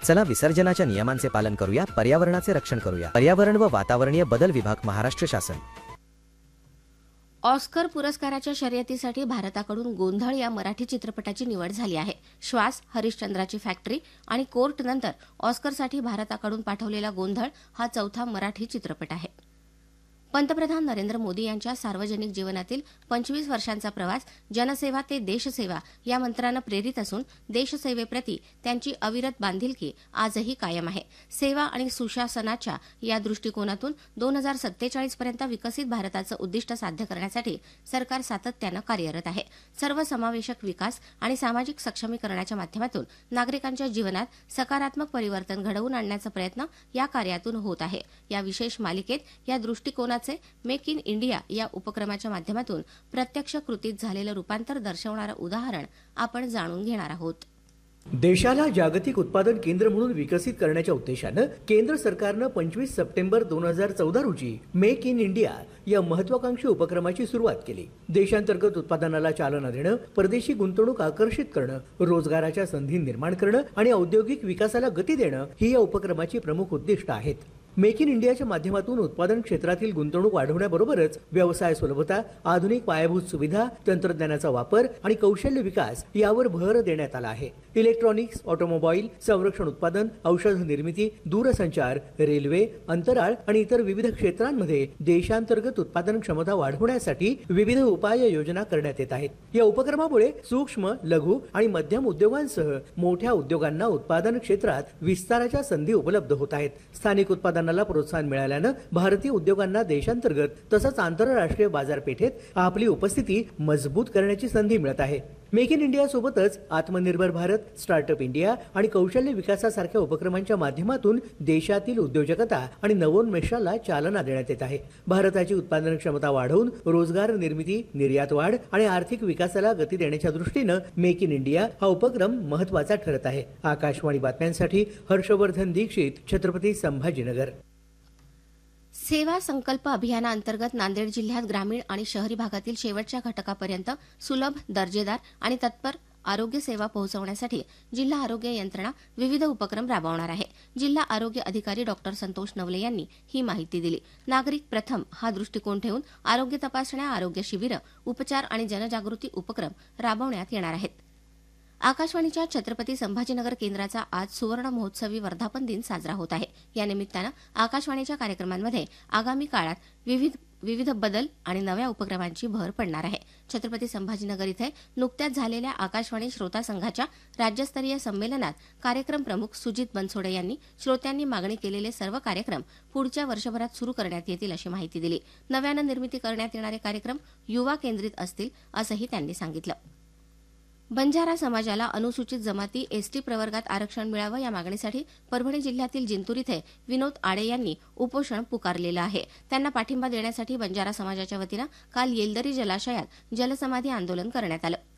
चला विसर्जनाच्या नियमांचे पालन करूया, पर्यावरणाचे रक्षण करूया. पर्यावरण व वातावरणीय बदल विभाग, महाराष्ट्र शासन. ऑस्कर पुरस्काराच्या शर्यतीसाठी भारताकडून गोंधळ या मराठी चित्रपटाची निवड झाली आहे. श्वास, हरिश्चंद्राची फॅक्टरी आणि कोर्ट नंतर ऑस्करसाठी भारताकडून पाठवलेला गोंधळ हा चौथा मराठी चित्रपट आहे. पंतप्रधान नरेंद्र मोदी यांच्या सार्वजनिक जीवनातील 25 वर्षांचा प्रवास जनसेवा ते देशसेवा या मंत्रानं प्रेरित असून देशसेवेप्रती त्यांची अविरत बांधिलकी आजही कायम आहे. सेवा आणि सुशासनाच्या या दृष्टिकोनातून 2047 पर्यंत विकसित भारताचं उद्दिष्ट साध्य करण्यासाठी सरकार सातत्यानं कार्यरत आहे. सर्वसमावेशक विकास आणि सामाजिक सक्षमीकरणाच्या माध्यमातून नागरिकांच्या जीवनात सकारात्मक परिवर्तन घडवून आणण्याचा प्रयत्न या कार्यातून होत आहे. या विशेष मालिकेत या दृष्टिकोनात मेक इन इंडिया या उपक्रमाच्या माध्यमातून प्रत्यक्ष कृतीत झालेलं रूपांतर दर्शवणारं उदाहरण आपण जाणून घेणार आहोत. देशाला जागतिक उत्पादन केंद्र म्हणून विकसित करण्याच्या उद्देशानं केंद्र सरकारनं 25 सप्टेंबर 2014 रोजी मेक इन इंडिया या महत्वाकांक्षी उपक्रमाची सुरुवात केली. देशांतर्गत उत्पादनाला चालना देणं, परदेशी गुंतवणूक आकर्षित करणं, रोजगाराच्या संधी निर्माण करणं आणि औद्योगिक विकासाला गती देणं ही या उपक्रमाची प्रमुख उद्दिष्ट आहेत. मेक इन इंडियाच्या माध्यमातून उत्पादन क्षेत्रातील गुंतवणूक वाढवण्याबरोबरच व्यवसाय सुलभता, आधुनिक पायाभूत सुविधा, तंत्रज्ञानाचा वापर आणि कौशल्य विकास यावर भर देण्यात आला आहे. इलेक्ट्रॉनिक्स, ऑटोमोबाईल, संरक्षण उत्पादन, औषध निर्मिती, दूरसंचार, रेल्वे, अंतराळ आणि इतर विविध क्षेत्रांमध्ये देशांतर्गत उत्पादन क्षमता वाढवण्यासाठी विविध उपाय योजना करण्यात येत आहेत. या उपक्रमामुळे सूक्ष्म, लघु आणि मध्यम उद्योगांसह मोठ्या उद्योगांना उत्पादन क्षेत्रात विस्ताराच्या संधी उपलब्ध होत आहेत. स्थानिक उत्पादनाला प्रोत्साहन मिळाल्यानं भारतीय उद्योगांना देशांतर्गत तसंच आंतरराष्ट्रीय बाजारपेठेत आपली उपस्थिती मजबूत करण्याची संधी मिळत आहे. मेक इन इंडिया सोबतच आत्मनिर्भर भारत, स्टार्टअप इंडिया आणि कौशल्य विकासासारख्या उपक्रमांच्या माध्यमातून देशातील उद्योजकता आणि नवोन्मेषाला चालना देण्यात येत आहे. भारताची उत्पादन क्षमता वाढवून रोजगार निर्मिती, निर्यात वाढ आणि आर्थिक विकासाला गती देण्याच्या दृष्टीनं मेक इन इंडिया हा उपक्रम महत्त्वाचा ठरत आहे. आकाशवाणी बातम्यांसाठी हर्षवर्धन दीक्षित, छत्रपती संभाजीनगर. सेवा संकल्प अभियानाअंतर्गत नांदेड जिल्ह्यात ग्रामीण आणि शहरी भागातील शेवटच्या घटकापर्यंत सुलभ, दर्जेदार आणि तत्पर आरोग्य सेवा पोहोचवण्यासाठी जिल्हा आरोग्य यंत्रणा विविध उपक्रम राबवणार आहे. जिल्हा आरोग्य अधिकारी डॉ. संतोष नवले यांनी ही माहिती दिली. नागरिक प्रथम हा दृष्टिकोन ठेवून आरोग्य तपासण्या, आरोग्य शिबिरं, उपचार आणि जनजागृती उपक्रम राबवण्यात येणार आहेत. आकाशवाणीच्या छत्रपती संभाजीनगर केंद्राचा आज सुवर्ण महोत्सवी वर्धापन दिन साजरा होत आहे. या निमित्तानं आकाशवाणीच्या कार्यक्रमांमध्ये आगामी काळात विविध बदल आणि नव्या उपक्रमांची भर पडणार आहे. छत्रपती संभाजीनगर इथे नुकत्याच झालेल्या आकाशवाणी श्रोता संघाच्या राज्यस्तरीय संमेलनात कार्यक्रम प्रमुख सुजित बनसोडे यांनी श्रोत्यांनी मागणी केलेले सर्व कार्यक्रम पुढच्या वर्षभरात सुरू करण्यात येतील अशी माहिती दिली. नव्यानं निर्मिती करण्यात येणारे कार्यक्रम युवा केंद्रित असतील असंही त्यांनी सांगितलं. बंजारा समाजाला अनुसूचित जमाती एसटी प्रवर्गात आरक्षण मिळावं या मागणीसाठी परभणी जिल्ह्यातील जिंतूर इथे विनोद आडे यांनी उपोषण पुकारलेलं आहे. त्यांना पाठिंबा देण्यासाठी बंजारा समाजाच्या वतीनं काल येलदरी जलाशयात जलसमाधी आंदोलन करण्यात आलं.